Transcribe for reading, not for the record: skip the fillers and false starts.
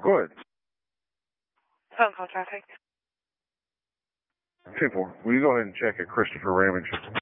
Go ahead. Phone call traffic. 10-4. Will you go ahead and check at Christopher Ramage?